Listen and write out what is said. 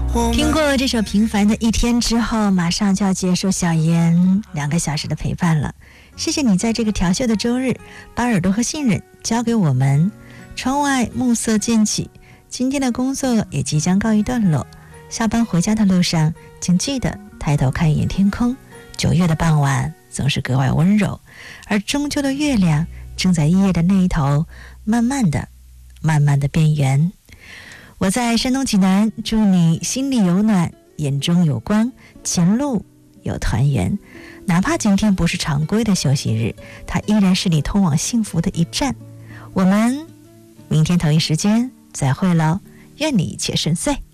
听过这首平凡的一天之后，马上就要结束小妍2个小时的陪伴了。谢谢你在这个调休的周日把耳朵和信任交给我们。窗外暮色渐起，今天的工作也即将告一段落，下班回家的路上请记得抬头看一眼天空。9月的傍晚总是格外温柔，而中秋的月亮正在夜的那一头慢慢的变圆。我在山东济南，祝你心里有暖，眼中有光，前路有团圆。哪怕今天不是常规的休息日，它依然是你通往幸福的一站。我们明天同一时间再会喽，愿你一切顺遂。